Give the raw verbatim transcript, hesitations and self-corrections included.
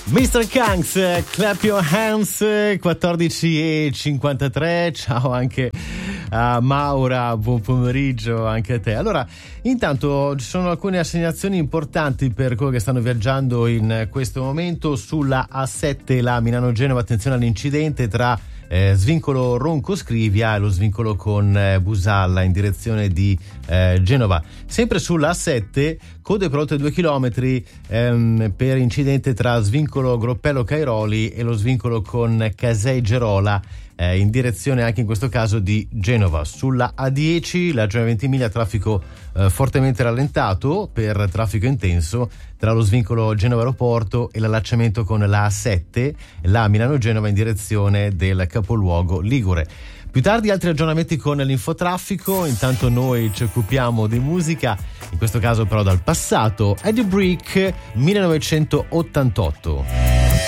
mister Kangs, clap your hands, quattordici e cinquantatré. Ciao anche a Maura, buon pomeriggio anche a te. Allora, intanto ci sono alcune assegnazioni importanti per coloro che stanno viaggiando in questo momento. Sulla A sette, la Milano-Genova, attenzione all'incidente tra eh, svincolo Ronco Scrivia e lo svincolo con eh, Busalla in direzione di eh, Genova. Sempre sulla A sette, code per oltre due chilometri ehm, per incidente tra svincolo Groppello Cairoli e lo svincolo con Casei Gerola eh, in direzione anche in questo caso di Genova. Sulla A dieci, la Genova Ventimiglia, traffico eh, fortemente rallentato per traffico intenso tra lo svincolo Genova Aeroporto e l'allacciamento con la A sette, la Milano-Genova in direzione del capoluogo ligure. Più tardi altri aggiornamenti con l'infotraffico, intanto noi ci occupiamo di musica, in questo caso però dal passato. Eddie Brick, millenovecentottantotto.